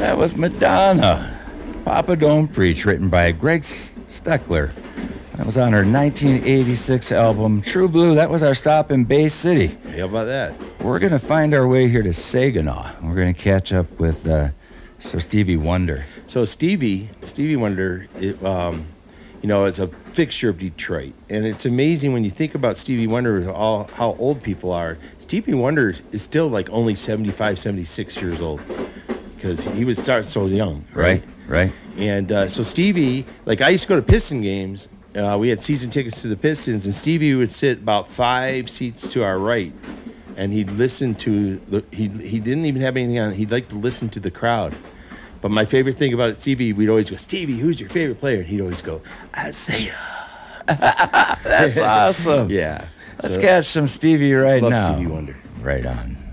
That was Madonna. Papa Don't Preach, written by Greg Steckler. That was on her 1986 album, True Blue. That was our stop in Bay City. How about that? We're going to find our way here to Saginaw. We're going to catch up with Sir Stevie Wonder. So Stevie Wonder, is a fixture of Detroit. And it's amazing when you think about Stevie Wonder, how old people are. Stevie Wonder is still like only 75, 76 years old because he would start so young. Right. And so Stevie, like I used to go to Piston games. We had season tickets to the Pistons, and Stevie would sit about 5 seats to our right, and he'd listen to he didn't even have anything on. He'd like to listen to the crowd. But my favorite thing about Stevie, we'd always go, Stevie, who's your favorite player? And he'd always go, Isaiah. That's awesome. Yeah. Let's catch some Stevie right love now. Stevie Wonder. Right on.